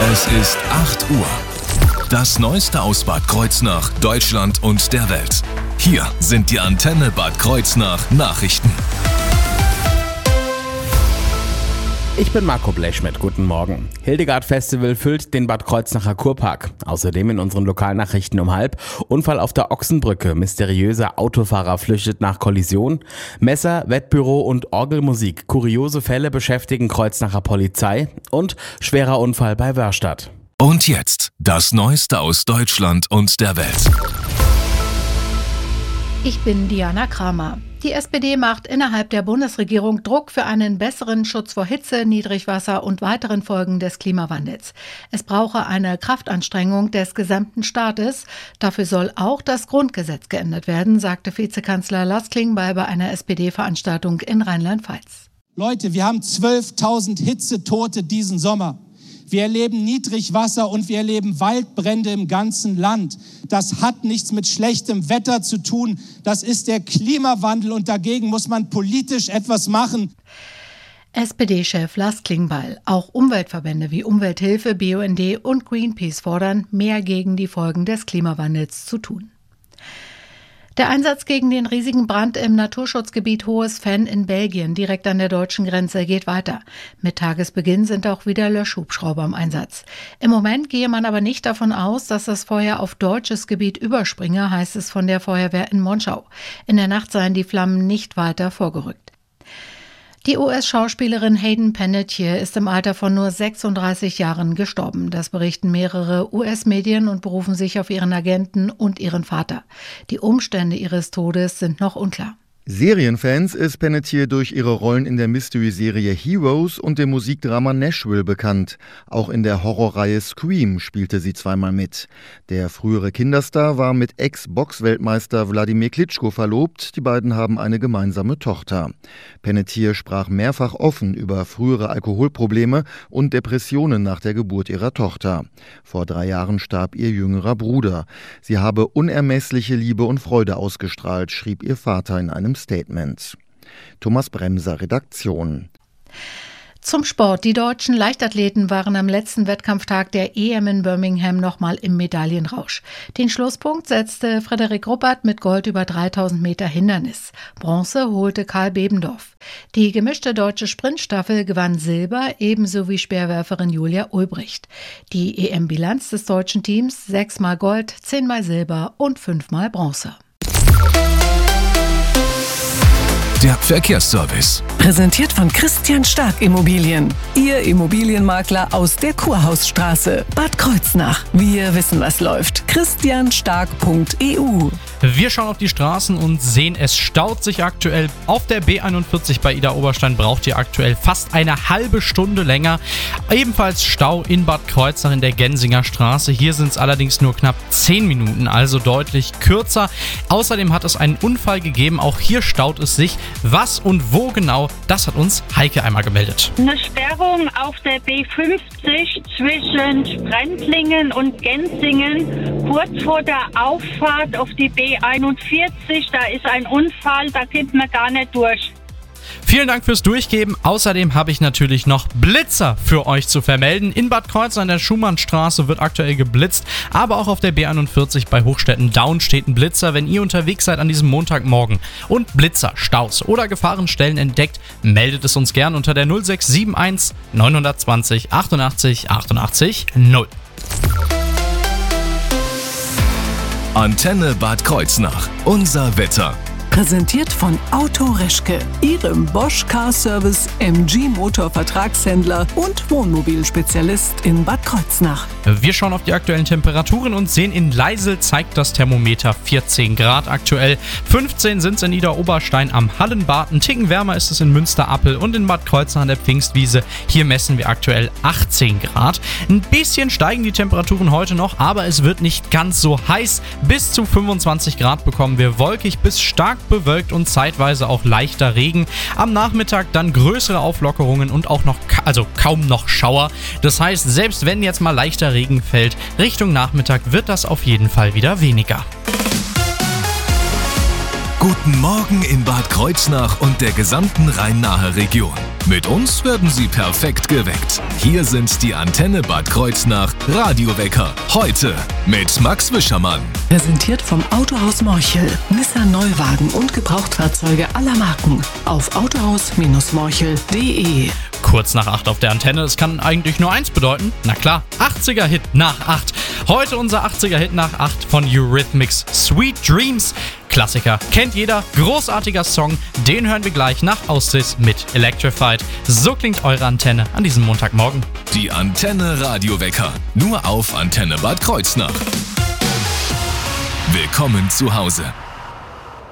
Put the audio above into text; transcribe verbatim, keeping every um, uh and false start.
Es ist acht Uhr. Das Neueste aus Bad Kreuznach, Deutschland und der Welt. Hier sind die Antenne Bad Kreuznach Nachrichten. Ich bin Marco Blechschmidt, guten Morgen. Hildegard Festival füllt den Bad Kreuznacher Kurpark. Außerdem in unseren Lokalnachrichten um halb: Unfall auf der Ochsenbrücke, mysteriöser Autofahrer flüchtet nach Kollision, Messer, Wettbüro und Orgelmusik, kuriose Fälle beschäftigen Kreuznacher Polizei und schwerer Unfall bei Wörstadt. Und jetzt das Neueste aus Deutschland und der Welt. Ich bin Diana Kramer. Die S P D macht innerhalb der Bundesregierung Druck für einen besseren Schutz vor Hitze, Niedrigwasser und weiteren Folgen des Klimawandels. Es brauche eine Kraftanstrengung des gesamten Staates. Dafür soll auch das Grundgesetz geändert werden, sagte Vizekanzler Lars Klingbeil bei einer S P D-Veranstaltung in Rheinland-Pfalz. Leute, wir haben zwölftausend Hitzetote diesen Sommer. Wir erleben Niedrigwasser und wir erleben Waldbrände im ganzen Land. Das hat nichts mit schlechtem Wetter zu tun. Das ist der Klimawandel und dagegen muss man politisch etwas machen. S P D-Chef Lars Klingbeil. Auch Umweltverbände wie Umwelthilfe, B U N D und Greenpeace fordern, mehr gegen die Folgen des Klimawandels zu tun. Der Einsatz gegen den riesigen Brand im Naturschutzgebiet Hohes Venn in Belgien, direkt an der deutschen Grenze, geht weiter. Mit Tagesbeginn sind auch wieder Löschhubschrauber im Einsatz. Im Moment gehe man aber nicht davon aus, dass das Feuer auf deutsches Gebiet überspringe, heißt es von der Feuerwehr in Monschau. In der Nacht seien die Flammen nicht weiter vorgerückt. Die U S-Schauspielerin Hayden Panettiere ist im Alter von nur sechsunddreißig Jahren gestorben. Das berichten mehrere U S-Medien und berufen sich auf ihren Agenten und ihren Vater. Die Umstände ihres Todes sind noch unklar. Serienfans ist Panettiere durch ihre Rollen in der Mystery-Serie Heroes und dem Musikdrama Nashville bekannt. Auch in der Horrorreihe Scream spielte sie zweimal mit. Der frühere Kinderstar war mit Ex-Box-Weltmeister Wladimir Klitschko verlobt. Die beiden haben eine gemeinsame Tochter. Panettiere sprach mehrfach offen über frühere Alkoholprobleme und Depressionen nach der Geburt ihrer Tochter. Vor drei Jahren starb ihr jüngerer Bruder. Sie habe unermessliche Liebe und Freude ausgestrahlt, schrieb ihr Vater in einem Statement. Thomas Bremser, Redaktion. Zum Sport. Die deutschen Leichtathleten waren am letzten Wettkampftag der E M in Birmingham nochmal im Medaillenrausch. Den Schlusspunkt setzte Frederik Ruppert mit Gold über dreitausend Meter Hindernis. Bronze holte Karl Bebendorf. Die gemischte deutsche Sprintstaffel gewann Silber, ebenso wie Speerwerferin Julia Ulbricht. Die E M-Bilanz des deutschen Teams: sechsmal Gold, zehnmal Silber und fünfmal Bronze. Der Verkehrsservice. Präsentiert von Christian Stark Immobilien. Ihr Immobilienmakler aus der Kurhausstraße, Bad Kreuznach. Wir wissen, was läuft. christian stark punkt e u. Wir schauen auf die Straßen und sehen, es staut sich aktuell. Auf der B einundvierzig bei Ida Oberstein braucht ihr aktuell fast eine halbe Stunde länger. Ebenfalls Stau in Bad Kreuznach in der Gensinger Straße. Hier sind es allerdings nur knapp zehn Minuten, also deutlich kürzer. Außerdem hat es einen Unfall gegeben. Auch hier staut es sich. Was und wo genau, das hat uns Heike einmal gemeldet. Eine Sperrung auf der B fünfzig zwischen Sprendlingen und Gensingen, kurz vor der Auffahrt auf die B einundvierzig. Da ist ein Unfall, da kommt man gar nicht durch. Vielen Dank fürs Durchgeben. Außerdem habe ich natürlich noch Blitzer für euch zu vermelden. In Bad Kreuznach an der Schumannstraße wird aktuell geblitzt, aber auch auf der B einundvierzig bei Hochstetten-Daun steht ein Blitzer. Wenn ihr unterwegs seid an diesem Montagmorgen und Blitzer, Staus oder Gefahrenstellen entdeckt, meldet es uns gern unter der null sechs sieben eins neun zwei null achtundachtzig achtundachtzig null. Antenne Bad Kreuznach. Unser Wetter. Präsentiert von Auto Reschke, Ihrem Bosch Car Service M G Motor Vertragshändler und Wohnmobilspezialist in Bad Kreuznach. Wir schauen auf die aktuellen Temperaturen und sehen, in Leisel zeigt das Thermometer vierzehn Grad aktuell. fünfzehn sind es in Ida-Oberstein am Hallenbad. Ein Ticken wärmer ist es in Münster-Appel und in Bad Kreuznach an der Pfingstwiese. Hier messen wir aktuell achtzehn Grad. Ein bisschen steigen die Temperaturen heute noch, aber es wird nicht ganz so heiß. Bis zu fünfundzwanzig Grad bekommen wir, wolkig bis stark bewölkt und zeitweise auch leichter Regen. Am Nachmittag dann größere Auflockerungen und auch noch, also kaum noch Schauer. Das heißt, selbst wenn jetzt mal leichter Regen fällt, Richtung Nachmittag wird das auf jeden Fall wieder weniger. Guten Morgen in Bad Kreuznach und der gesamten Rhein-Nahe Region. Mit uns werden Sie perfekt geweckt. Hier sind die Antenne Bad Kreuznach Radiowecker. Heute mit Max Wischermann. Präsentiert vom Autohaus Morchel. Nissan Neuwagen und Gebrauchtfahrzeuge aller Marken. Auf autohaus morchel punkt de. Kurz nach acht auf der Antenne. Es kann eigentlich nur eins bedeuten. Na klar, achtziger-Hit nach acht. Heute unser achtziger-Hit nach acht von Eurythmics. Sweet Dreams. Klassiker. Kennt jeder. Großartiger Song. Den hören wir gleich nach Aussys mit Electrified. So klingt eure Antenne an diesem Montagmorgen. Die Antenne Radiowecker. Nur auf Antenne Bad Kreuznach. Willkommen zu Hause.